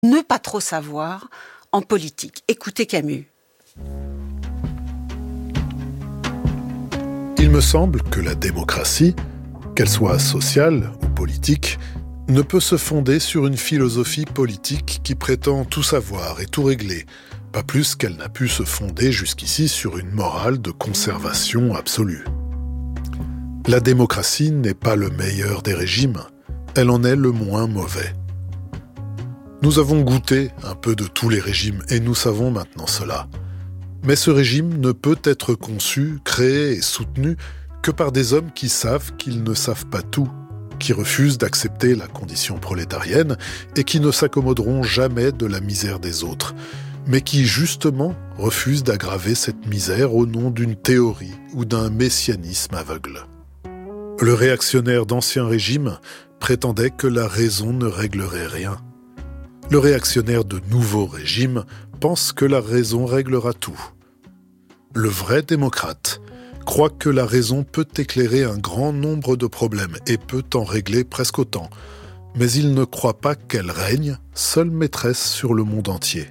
ne pas trop savoir en politique. Écoutez Camus. Il me semble que la démocratie, qu'elle soit sociale ou politique, ne peut se fonder sur une philosophie politique qui prétend tout savoir et tout régler, pas plus qu'elle n'a pu se fonder jusqu'ici sur une morale de conservation absolue. La démocratie n'est pas le meilleur des régimes, elle en est le moins mauvais. Nous avons goûté un peu de tous les régimes et nous savons maintenant cela. Mais ce régime ne peut être conçu, créé et soutenu que par des hommes qui savent qu'ils ne savent pas tout, qui refusent d'accepter la condition prolétarienne et qui ne s'accommoderont jamais de la misère des autres, mais qui justement refusent d'aggraver cette misère au nom d'une théorie ou d'un messianisme aveugle. Le réactionnaire d'Ancien Régime prétendait que la raison ne réglerait rien. Le réactionnaire de Nouveau Régime pense que la raison réglera tout. Le vrai démocrate croit que la raison peut éclairer un grand nombre de problèmes et peut en régler presque autant, mais il ne croit pas qu'elle règne, seule maîtresse sur le monde entier.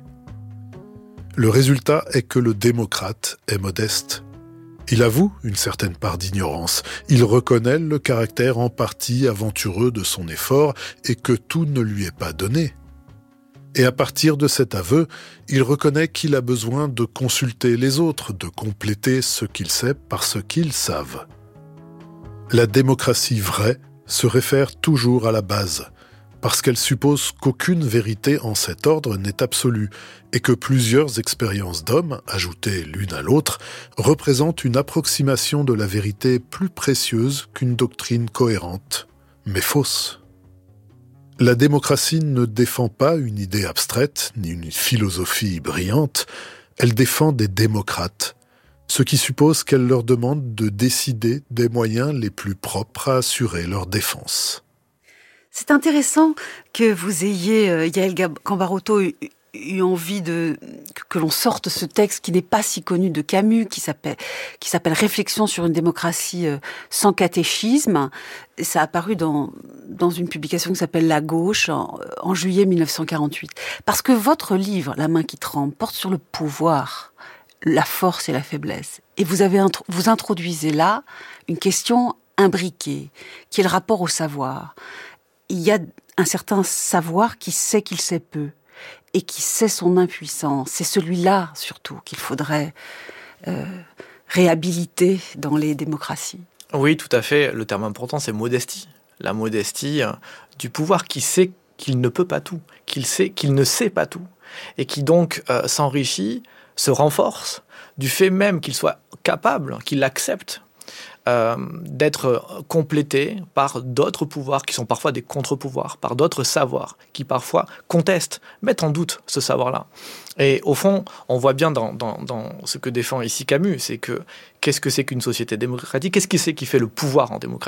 Le résultat est que le démocrate est modeste. Il avoue une certaine part d'ignorance, il reconnaît le caractère en partie aventureux de son effort et que tout ne lui est pas donné. Et à partir de cet aveu, il reconnaît qu'il a besoin de consulter les autres, de compléter ce qu'il sait par ce qu'ils savent. La démocratie vraie se réfère toujours à la base, parce qu'elle suppose qu'aucune vérité en cet ordre n'est absolue, et que plusieurs expériences d'hommes, ajoutées l'une à l'autre, représentent une approximation de la vérité plus précieuse qu'une doctrine cohérente, mais fausse. La démocratie ne défend pas une idée abstraite, ni une philosophie brillante, elle défend des démocrates, ce qui suppose qu'elle leur demande de décider des moyens les plus propres à assurer leur défense. C'est intéressant que vous ayez, Yaël Cambarotto, eu envie que l'on sorte ce texte qui n'est pas si connu de Camus, qui s'appelle Réflexion sur une démocratie sans catéchisme. Ça a apparu dans une publication qui s'appelle La Gauche en juillet 1948. Parce que votre livre, La main qui tremble, porte sur le pouvoir, la force et la faiblesse. Et vous introduisez là une question imbriquée, qui est le rapport au savoir. Il y a un certain savoir qui sait qu'il sait peu et qui sait son impuissance. C'est celui-là, surtout, qu'il faudrait réhabiliter dans les démocraties. Oui, tout à fait. Le terme important, c'est modestie. La modestie du pouvoir qui sait qu'il ne peut pas tout, qu'il sait qu'il ne sait pas tout, et qui donc s'enrichit, se renforce du fait même qu'il soit capable, qu'il accepte d'être complété par d'autres pouvoirs qui sont parfois des contre-pouvoirs, par d'autres savoirs qui parfois contestent, mettent en doute ce savoir-là. Et au fond, on voit bien dans ce que défend ici Camus, c'est que qu'est-ce que c'est qu'une société démocratique ? Qu'est-ce que c'est qui fait le pouvoir en démocratie ?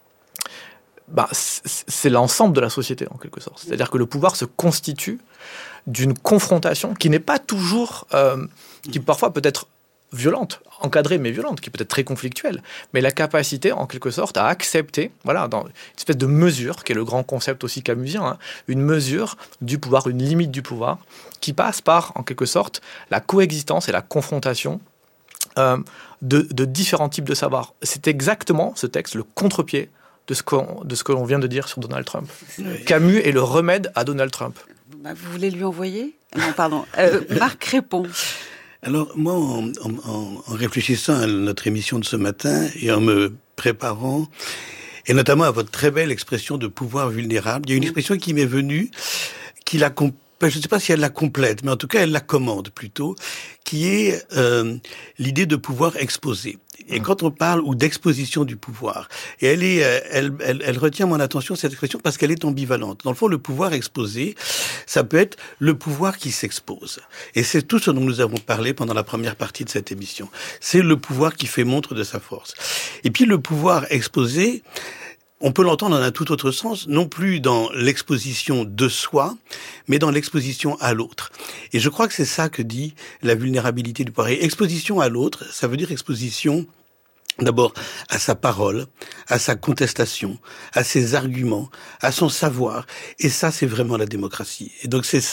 C'est l'ensemble de la société en quelque sorte. C'est-à-dire que le pouvoir se constitue d'une confrontation qui n'est pas toujours, qui parfois peut être violente, encadrée mais violente, qui peut être très conflictuelle, mais la capacité en quelque sorte à accepter, voilà, dans une espèce de mesure, qui est le grand concept aussi camusien, une mesure du pouvoir, une limite du pouvoir, qui passe par en quelque sorte la coexistence et la confrontation de différents types de savoirs. C'est exactement ce texte, le contre-pied de ce que l'on vient de dire sur Donald Trump. Camus est le remède à Donald Trump. Vous voulez lui envoyer ? Non, pardon. Marc répond. Alors, moi, en réfléchissant à notre émission de ce matin et en me préparant, et notamment à votre très belle expression de pouvoir vulnérable, il y a une expression qui m'est venue, je ne sais pas si elle la complète, mais en tout cas, elle la commande plutôt, qui est l'idée de pouvoir exposer. Et quand on parle ou d'exposition du pouvoir, et elle retient mon attention, cette expression, parce qu'elle est ambivalente. Dans le fond, le pouvoir exposé, ça peut être le pouvoir qui s'expose. Et c'est tout ce dont nous avons parlé pendant la première partie de cette émission. C'est le pouvoir qui fait montre de sa force. Et puis le pouvoir exposé, on peut l'entendre dans un tout autre sens, non plus dans l'exposition de soi, mais dans l'exposition à l'autre. Et je crois que c'est ça que dit la vulnérabilité du pouvoir. Et exposition à l'autre, ça veut dire exposition d'abord à sa parole, à sa contestation, à ses arguments, à son savoir. Et ça, c'est vraiment la démocratie. Et donc c'est